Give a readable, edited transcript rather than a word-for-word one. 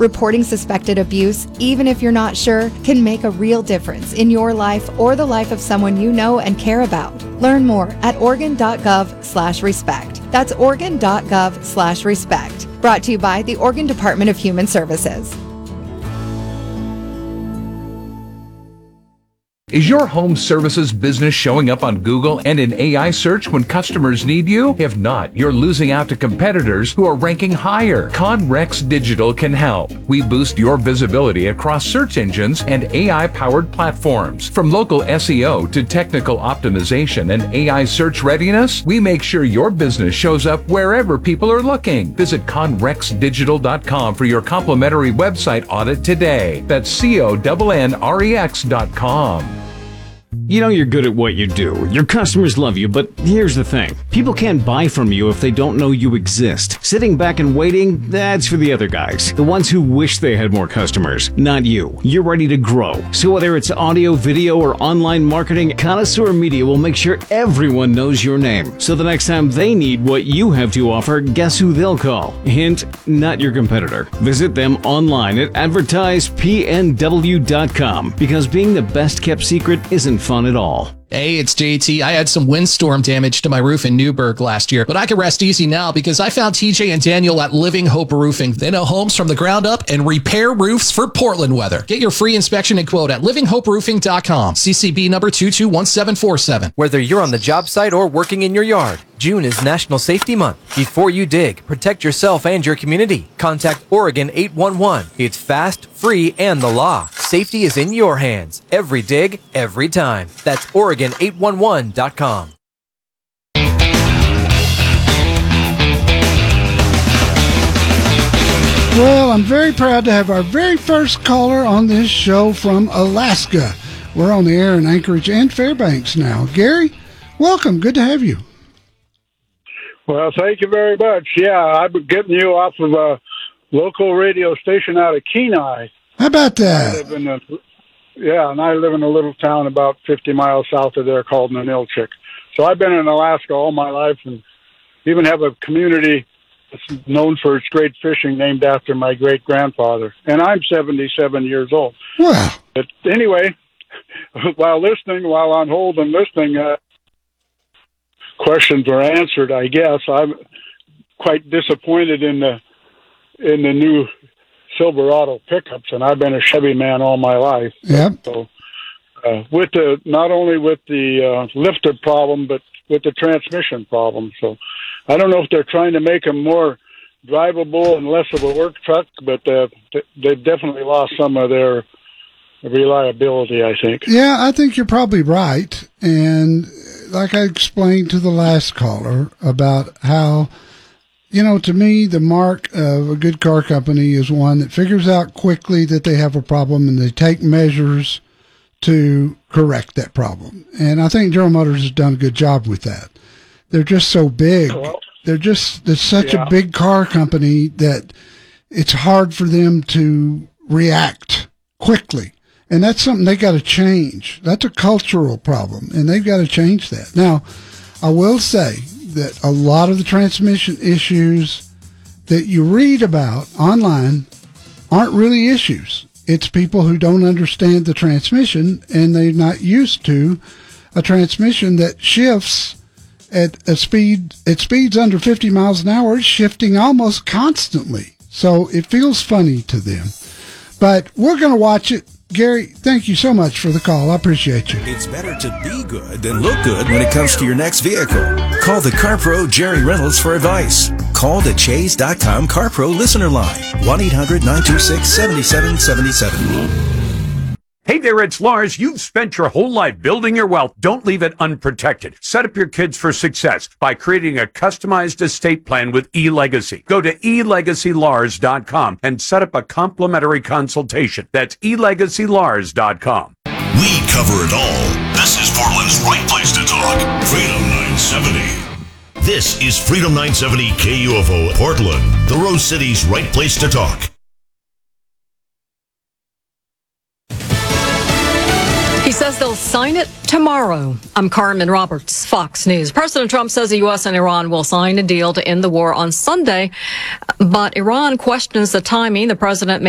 Reporting suspected abuse, even if you're not sure, can make a real difference in your life or the life of someone you know and care about. Learn more at Oregon.gov/respect. That's Oregon.gov/respect. Brought to you by the Oregon Department of Human Services. Is your home services business showing up on Google and in AI search when customers need you? If not, you're losing out to competitors who are ranking higher. Conrex Digital can help. We boost your visibility across search engines and AI-powered platforms. From local SEO to technical optimization and AI search readiness, we make sure your business shows up wherever people are looking. Visit conrexdigital.com for your complimentary website audit today. That's CONNREX.com. You know you're good at what you do. Your customers love you, but here's the thing. People can't buy from you if they don't know you exist. Sitting back and waiting, that's for the other guys. The ones who wish they had more customers, not you. You're ready to grow. So whether it's audio, video, or online marketing, Connoisseur Media will make sure everyone knows your name. So the next time they need what you have to offer, guess who they'll call? Hint, not your competitor. Visit them online at advertisepnw.com because being the best kept secret isn't fun at all. Hey, it's JT. I had some windstorm damage to my roof in Newburgh last year, but I can rest easy now because I found TJ and Daniel at Living Hope Roofing. They know homes from the ground up and repair roofs for Portland weather. Get your free inspection and quote at livinghoperoofing.com. CCB number 221747. Whether you're on the job site or working in your yard, June is National Safety Month. Before you dig, protect yourself and your community. Contact Oregon 811. It's fast, free, and the law. Safety is in your hands. Every dig, every time. That's Oregon811.com. Well, I'm very proud to have our very first caller on this show from Alaska. We're on the air in Anchorage and Fairbanks now. Gary, welcome. Good to have you. Well, thank you very much. Yeah, I've been getting you off of a local radio station out of Kenai. How about that? I live in a little town about 50 miles south of there called Ninilchik. So I've been in Alaska all my life and even have a community that's known for its great fishing named after my great-grandfather. And I'm 77 years old. Wow. But anyway, while on hold and listening, questions were answered, I guess. I'm quite disappointed in the new Silverado pickups, and I've been a Chevy man all my life. Yep. So, not only with the lifter problem, but with the transmission problem. So, I don't know if they're trying to make them more drivable and less of a work truck, but they've definitely lost some of their reliability, I think. Yeah, I think you're probably right. And like I explained to the last caller about how, to me, the mark of a good car company is one that figures out quickly that they have a problem and they take measures to correct that problem. And I think General Motors has done a good job with that. They're just so big. They're such a big car company that it's hard for them to react quickly. And that's something they got to change. That's a cultural problem, and they've got to change that. Now, I will say that a lot of the transmission issues that you read about online aren't really issues. It's people who don't understand the transmission, and they're not used to a transmission that shifts at speeds under 50 miles an hour. It's shifting almost constantly. So it feels funny to them. But we're going to watch it. Gary, thank you so much for the call. I appreciate you. It's better to be good than look good when it comes to your next vehicle. Call the CarPro Jerry Reynolds for advice. Call the Chase.com CarPro listener line, 1-800-926-7777. Hey there, it's Lars. You've spent your whole life building your wealth. Don't leave it unprotected. Set up your kids for success by creating a customized estate plan with eLegacy. Go to elegacylars.com and set up a complimentary consultation. That's elegacylars.com. We cover it all. This is Portland's right place to talk. Freedom 970. This is Freedom 970 KUFO Portland, the Rose City's right place to talk. He says they'll sign it tomorrow. I'm Carmen Roberts, Fox News. President Trump says the U.S. and Iran will sign a deal to end the war on Sunday, but Iran questions the timing. The president